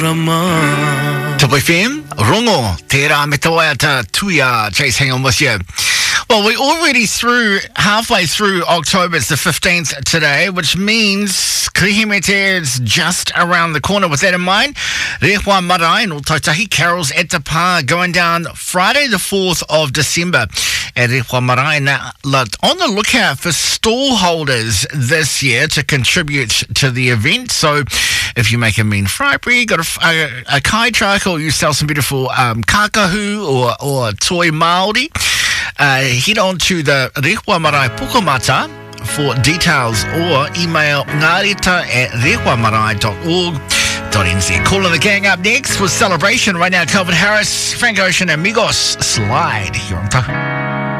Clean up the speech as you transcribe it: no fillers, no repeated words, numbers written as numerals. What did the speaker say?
Top FM, Rongo, Te Rā Me Tawaiata Tuia, Chase hang on with you. Well, we're already halfway through October. It's the 15th today, which means Krihimete is just around the corner. With that in mind, Rehua Marae no Tautahi Carols at the Pā going down Friday the 4th of December at Rehua Marae. Now, on the lookout for stall holders this year to contribute to the event. So if you make a mean fry bread, got a kai truck, or you sell some beautiful kakahu or toi Māori, head on to the Rehua Marae Pukamata for details or email ngarita@rehuamarae.org.nz. Calling the gang up next with Celebration. Right now, Calvin Harris, Frank Ocean and Migos Slide here on Tahu.